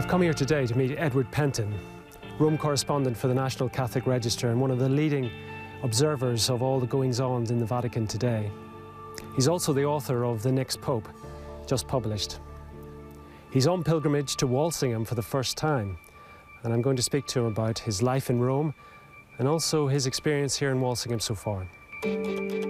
I've come here today to meet Edward Pentin, Rome correspondent for the National Catholic Register and one of the leading observers of all the goings-on in the Vatican today. He's also the author of The Next Pope, just published. He's on pilgrimage to Walsingham for the first time, and I'm going to speak to him about his life in Rome and also his experience here in Walsingham so far.